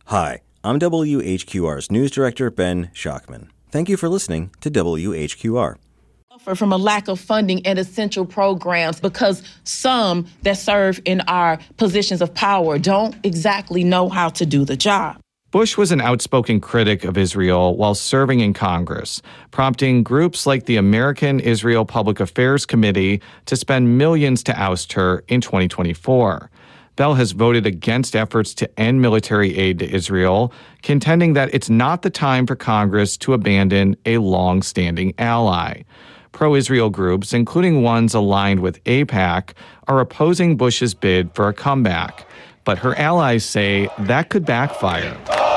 Hi, I'm WHQR's News Director, Ben Schachman. Thank you for listening to WHQR. From a lack of funding and essential programs because some that serve in our positions of power don't exactly know how to do the job. Bush was an outspoken critic of Israel while serving in Congress, prompting groups like the American Israel Public Affairs Committee to spend millions to oust her in 2024. Bell has voted against efforts to end military aid to Israel, contending that it's not the time for Congress to abandon a long-standing ally. Pro-Israel groups, including ones aligned with AIPAC, are opposing Bush's bid for a comeback. But her allies say that could backfire.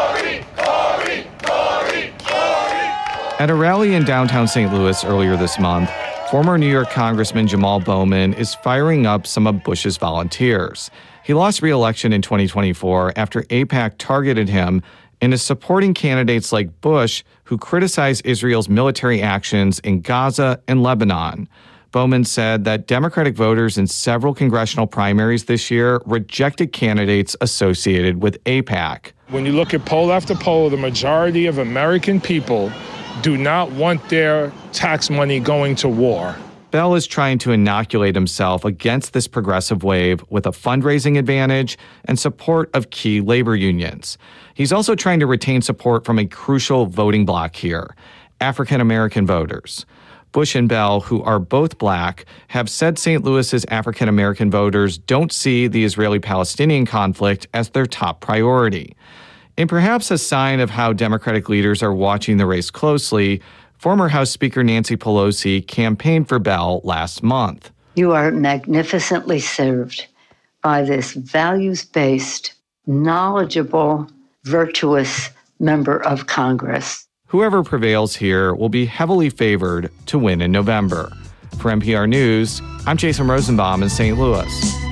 At a rally in downtown St. Louis earlier this month, former New York Congressman Jamal Bowman is firing up some of Bush's volunteers. He lost re-election in 2024 after AIPAC targeted him and is supporting candidates like Bush who criticize Israel's military actions in Gaza and Lebanon. Bowman said that Democratic voters in several congressional primaries this year rejected candidates associated with AIPAC. When you look at poll after poll, the majority of American people do not want their tax money going to war. Bell is trying to inoculate himself against this progressive wave with a fundraising advantage and support of key labor unions. He's also trying to retain support from a crucial voting bloc here, African American voters. Bush and Bell, who are both black, have said St. Louis's African American voters don't see the Israeli-Palestinian conflict as their top priority. And perhaps a sign of how Democratic leaders are watching the race closely, former House Speaker Nancy Pelosi campaigned for Bell last month. You are magnificently served by this values-based, knowledgeable, virtuous member of Congress. Whoever prevails here will be heavily favored to win in November. For NPR News, I'm Jason Rosenbaum in St. Louis.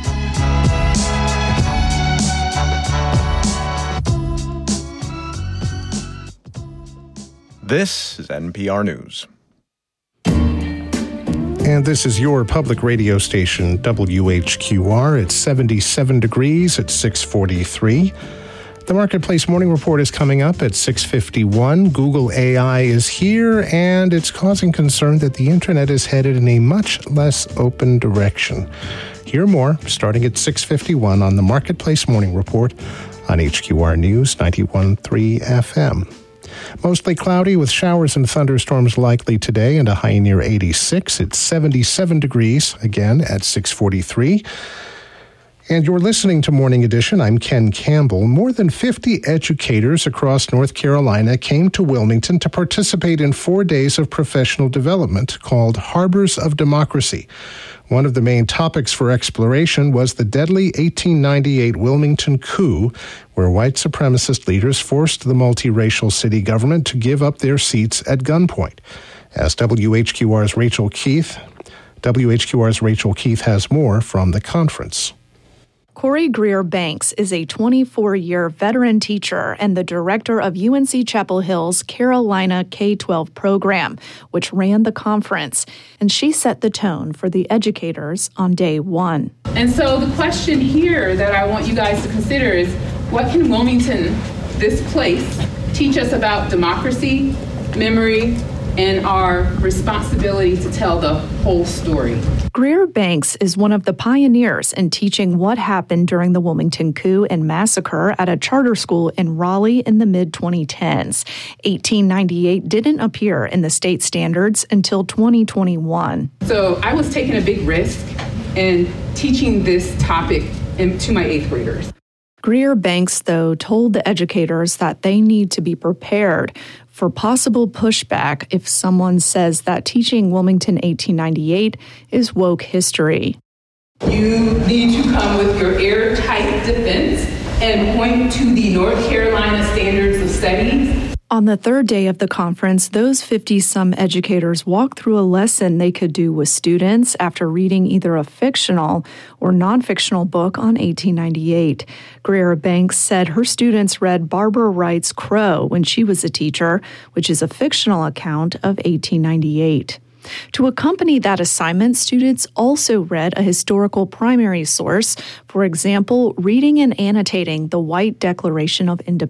This is NPR News. And this is your public radio station, WHQR. It's 77 degrees at 6:43. The Marketplace Morning Report is coming up at 6:51. Google AI is here, and it's causing concern that the internet is headed in a much less open direction. Hear more starting at 6:51 on the Marketplace Morning Report on HQR News 91.3 FM. Mostly cloudy with showers and thunderstorms likely today and a high near 86. It's 77 degrees, again, at 6:43. And you're listening to Morning Edition. I'm Ken Campbell. More than 50 educators across North Carolina came to Wilmington to participate in 4 days of professional development called Harbors of Democracy. One of the main topics for exploration was the deadly 1898 Wilmington coup, where white supremacist leaders forced the multiracial city government to give up their seats at gunpoint. As WHQR's Rachel Keith has more from the conference. Corey Greer Banks is a 24-year veteran teacher and the director of UNC Chapel Hill's Carolina K-12 program, which ran the conference, and she set the tone for the educators on day one. And so the question here that I want you guys to consider is, what can Wilmington, this place, teach us about democracy, memory, and our responsibility to tell the whole story? Greer Banks is one of the pioneers in teaching what happened during the Wilmington coup and massacre at a charter school in Raleigh in the mid-2010s. 1898 didn't appear in the state standards until 2021. So I was taking a big risk in teaching this topic to my 8th graders. Greer Banks, though, told the educators that they need to be prepared for possible pushback if someone says that teaching Wilmington 1898 is woke history. You need to come with your airtight defense and point to the North Carolina Standards of Studies. On the third day of the conference, those 50-some educators walked through a lesson they could do with students after reading either a fictional or non-fictional book on 1898. Greer Banks said her students read Barbara Wright's Crow when she was a teacher, which is a fictional account of 1898. To accompany that assignment, students also read a historical primary source, for example, reading and annotating the White Declaration of Independence.